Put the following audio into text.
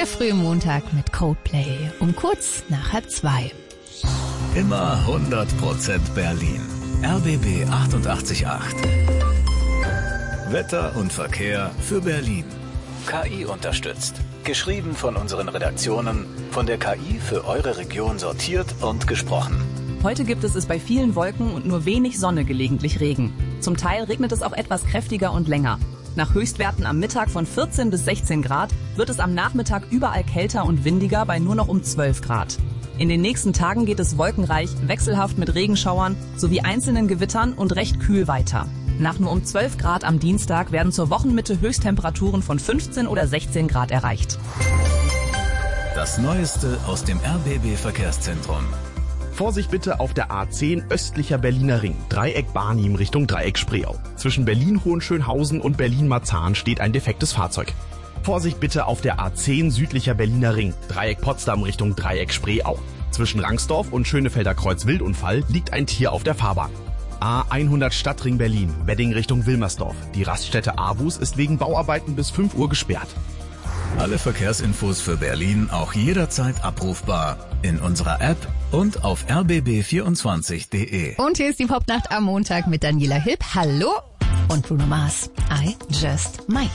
Der frühe Montag mit Coldplay um kurz nach 1:30. Immer 100% Berlin. RBB 88.8. Wetter und Verkehr für Berlin. KI unterstützt. Geschrieben von unseren Redaktionen, von der KI für eure Region sortiert und gesprochen. Heute gibt es bei vielen Wolken und nur wenig Sonne, gelegentlich Regen. Zum Teil regnet es auch etwas kräftiger und länger. Nach Höchstwerten am Mittag von 14 bis 16 Grad wird es am Nachmittag überall kälter und windiger bei nur noch um 12 Grad. In den nächsten Tagen geht es wolkenreich, wechselhaft mit Regenschauern sowie einzelnen Gewittern und recht kühl weiter. Nach nur um 12 Grad am Dienstag werden zur Wochenmitte Höchsttemperaturen von 15 oder 16 Grad erreicht. Das Neueste aus dem RBB-Verkehrszentrum. Vorsicht bitte auf der A10 östlicher Berliner Ring, Dreieck Barnim Richtung Dreieck Spreeau. Zwischen Berlin-Hohenschönhausen und Berlin-Marzahn steht ein defektes Fahrzeug. Vorsicht bitte auf der A10 südlicher Berliner Ring, Dreieck Potsdam Richtung Dreieck Spreeau. Zwischen Rangsdorf und Schönefelder Kreuz Wildunfall liegt ein Tier auf der Fahrbahn. A100 Stadtring Berlin, Wedding Richtung Wilmersdorf. Die Raststätte Avus ist wegen Bauarbeiten bis 5 Uhr gesperrt. Alle Verkehrsinfos für Berlin auch jederzeit abrufbar in unserer App und auf rbb24.de. Und hier ist die Popnacht am Montag mit Daniela Hipp. Hallo. Und Bruno Mars. I Just Might.